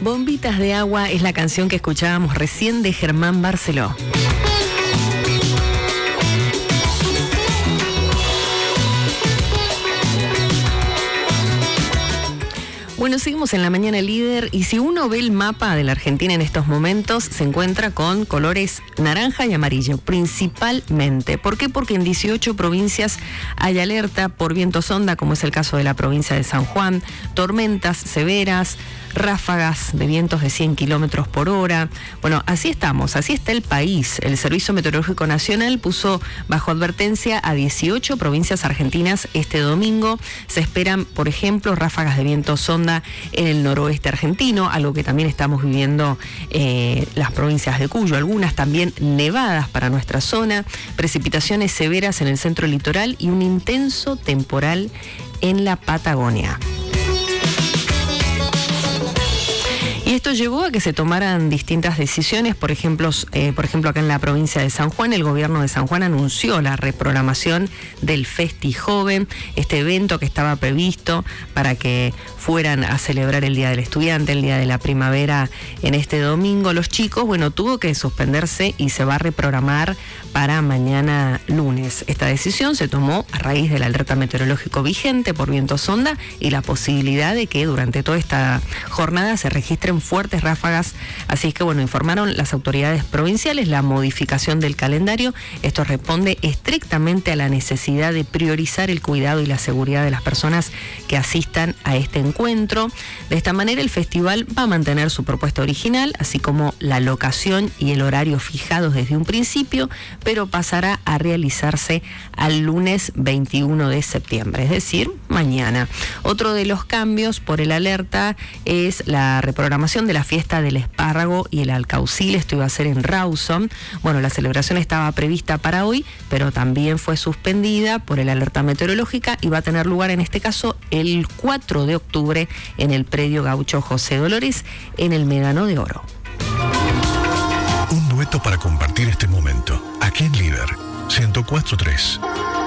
Bombitas de agua es la canción que escuchábamos recién de Germán Barceló. Bueno, seguimos en la mañana líder y si uno ve el mapa de la Argentina en estos momentos, se encuentra con colores naranja y amarillo, principalmente. ¿Por qué? Porque en 18 provincias hay alerta por viento sonda, como es el caso de la provincia de San Juan, tormentas severas, ráfagas de vientos de 100 kilómetros por hora. Bueno, así estamos, así está el país. El Servicio Meteorológico Nacional puso bajo advertencia a 18 provincias argentinas este domingo. Se esperan, por ejemplo, ráfagas de viento sonda en el noroeste argentino, algo que también estamos viviendo las provincias de Cuyo, algunas también nevadas para nuestra zona, precipitaciones severas en el centro litoral y un intenso temporal en la Patagonia. Y esto llevó a que se tomaran distintas decisiones. Por ejemplo, acá en la provincia de San Juan, el gobierno de San Juan anunció la reprogramación del Festi Joven, este evento que estaba previsto para que fueran a celebrar el Día del Estudiante, el Día de la Primavera en este domingo. Los chicos, tuvo que suspenderse y se va a reprogramar para mañana lunes. Esta decisión se tomó a raíz del alerta meteorológico vigente por viento sonda y la posibilidad de que durante toda esta jornada se registren fuertes ráfagas. Así es que, informaron las autoridades provinciales la modificación del calendario. Esto responde estrictamente a la necesidad de priorizar el cuidado y la seguridad de las personas que asistan a este encuentro. De esta manera, el festival va a mantener su propuesta original, así como la locación y el horario fijados desde un principio, pero pasará a realizarse al lunes 21 de septiembre, es decir, mañana. Otro de los cambios por el alerta es la reprogramación de la fiesta del espárrago y el alcaucil. Esto iba a ser en Rawson. La celebración estaba prevista para hoy, pero también fue suspendida por el alerta meteorológica y va a tener lugar en este caso el 4 de octubre en el predio Gaucho José Dolores en el Médano de Oro. Un dueto para compartir este momento, aquí en Líder 104.3.